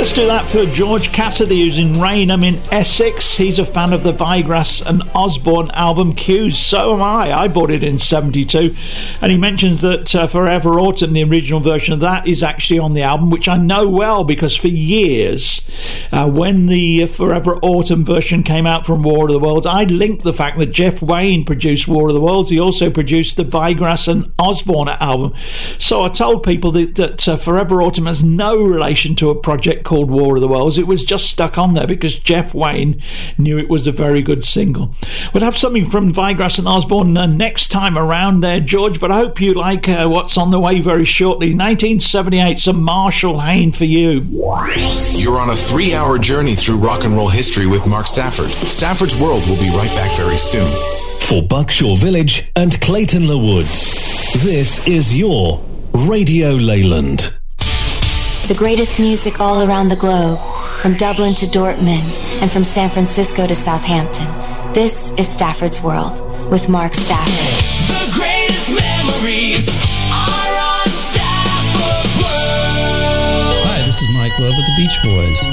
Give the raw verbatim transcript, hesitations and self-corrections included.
Let's do that for George Cassidy, who's in Rainham in Essex. He's a fan of the Vigrass and Osborne album Cues. So am I. I bought it in seventy-two. And he mentions that uh, Forever Autumn, the original version of that, is actually on the album, which I know well because for years, uh, when the Forever Autumn version came out from War of the Worlds, I linked the fact that Jeff Wayne produced War of the Worlds. He also produced the Vigrass and Osborne album. So I told people that, that uh, Forever Autumn has no relation to a project called War of the Worlds. It was just stuck on there because Jeff Wayne knew it was a very good single. We'll have something from Vigrass and Osborne uh, next time around there, George, but I hope you like uh, what's on the way very shortly. nineteen seventy-eight's a Marshall Hayne for you. You're on a three-hour journey through rock and roll history with Mark Stafford. Stafford's World will be right back very soon. For Buckshaw Village and Clayton Le Woods, this is your Radio Leyland. The greatest music all around the globe, from Dublin to Dortmund and from San Francisco to Southampton. This is Stafford's World with Mark Stafford. The greatest memories are on Stafford's World. Hi, this is Mike Love of the Beach Boys.